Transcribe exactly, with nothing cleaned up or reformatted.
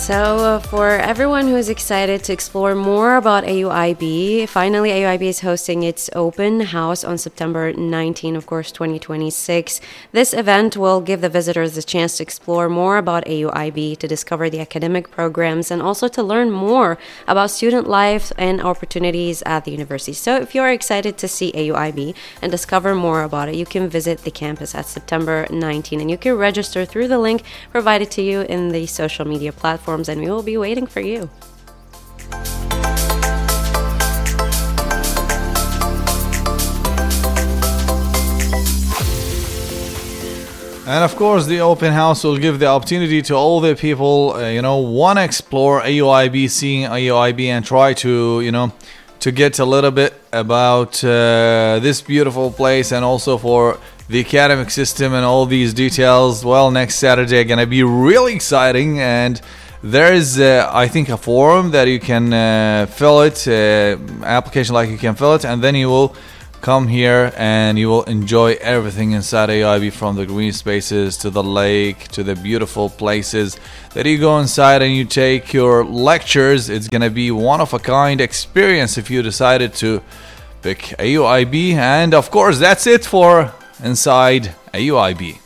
So, uh, for everyone who's excited to explore more about A U I B, finally A U I B is hosting its open house on September nineteenth, of course, twenty twenty-six. This event will give the visitors the chance to explore more about A U I B, to discover the academic programs, and also to learn more about student life and opportunities at the university. So, if you're excited to see A U I B and discover more about it, you can visit the campus at September nineteenth, and you can register through the link provided to you in the social media platforms, and we will be waiting for you. And of course, the open house will give the opportunity to all the people, uh, you know, want to explore A U I B, seeing A U I B, and try to, you know, to get a little bit about uh, this beautiful place, and also for the academic system and all these details. Well, next Saturday going to be really exciting, and there is, uh, I think, a form that you can uh, fill it, uh, application like you can fill it, and then you will come here and you will enjoy everything inside A U I B, from the green spaces to the lake to the beautiful places that you go inside and you take your lectures. It's going to be one of a kind experience if you decided to pick A U I B. And of course, that's it for Inside A U I B.